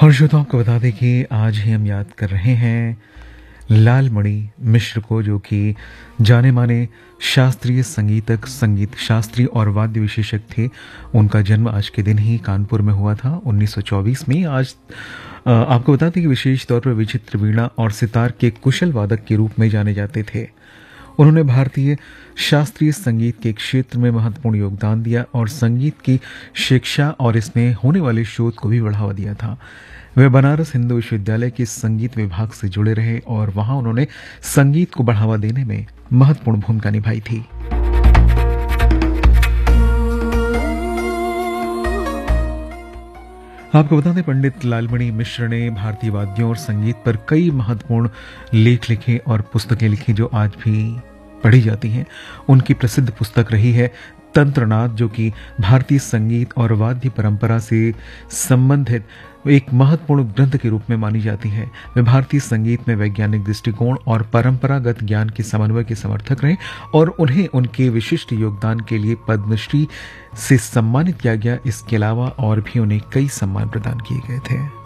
और श्रोताओं को बता दें कि आज ही हम याद कर रहे हैं लालमणि मिश्र को, जो कि जाने माने शास्त्रीय संगीतक, संगीत शास्त्री और वाद्य विशेषक थे। उनका जन्म आज के दिन ही कानपुर में हुआ था 1924 में। आज आपको बता दें कि विशेष तौर पर विचित्र वीणा और सितार के कुशल वादक के रूप में जाने जाते थे। उन्होंने भारतीय शास्त्रीय संगीत के क्षेत्र में महत्वपूर्ण योगदान दिया और संगीत की शिक्षा और इसमें होने वाले शोध को भी बढ़ावा दिया था। वे बनारस हिंदू विश्वविद्यालय के संगीत विभाग से जुड़े रहे और वहां उन्होंने संगीत को बढ़ावा देने में महत्वपूर्ण भूमिका निभाई थी। आपको बता दें, पंडित लालमणि मिश्र ने भारतीय वाद्यों और संगीत पर कई महत्वपूर्ण लेख लिखे और पुस्तकें लिखी जो आज भी पढ़ी जाती हैं। उनकी प्रसिद्ध पुस्तक रही है तंत्रनाद, जो कि भारतीय संगीत और वाद्य परंपरा से संबंधित एक महत्वपूर्ण ग्रंथ के रूप में मानी जाती है। वे भारतीय संगीत में वैज्ञानिक दृष्टिकोण और परंपरागत ज्ञान के समन्वय के समर्थक रहे और उन्हें उनके विशिष्ट योगदान के लिए पद्मश्री से सम्मानित किया गया। इसके अलावा और भी उन्हें कई सम्मान प्रदान किए गए थे।